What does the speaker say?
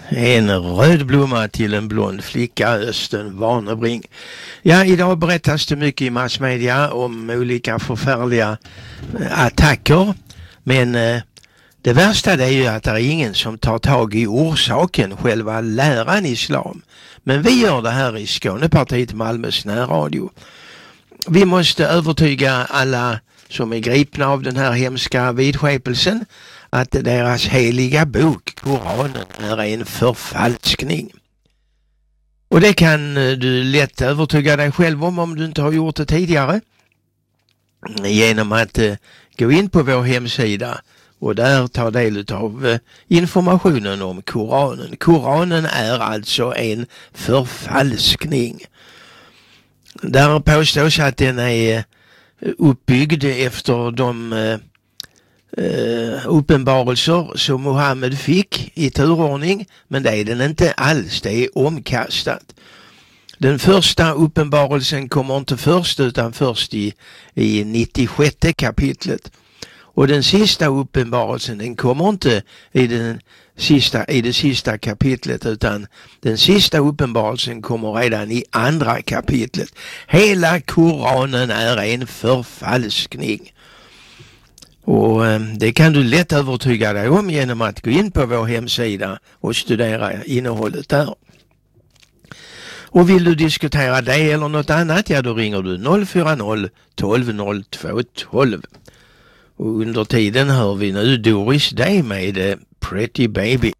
En röd blomma till en blond flicka, Östen Warnerbring. Ja, idag berättas det mycket i massmedia om olika förfärliga attacker. Men det värsta är ju att det är ingen som tar tag i orsaken, själva läran islam. Men vi gör det här i Skånepartiet Malmös närradio. Vi måste övertyga alla som är gripna av den här hemska vidskepelsen att deras heliga bok, Koranen, är en förfalskning. Och det kan du lätt övertyga dig själv om du inte har gjort det tidigare. Genom att gå in på vår hemsida och där ta del av informationen om Koranen. Koranen är alltså en förfalskning. Där påstås att den är uppbyggd efter de uppenbarelser som Muhammed fick i turordning, men det är den inte alls, det är omkastat. Den första uppenbarelsen kommer inte först utan först i 96 kapitlet. Och den sista uppenbarelsen den kommer inte i det sista kapitlet utan den sista uppenbarelsen kommer redan i andra kapitlet. Hela Koranen är en förfalskning. Och det kan du lätt övertyga dig om genom att gå in på vår hemsida och studera innehållet där. Och vill du diskutera det eller något annat, ja då ringer du 040 12 02 12. Och under tiden hör vi nu Doris Day med Pretty Baby.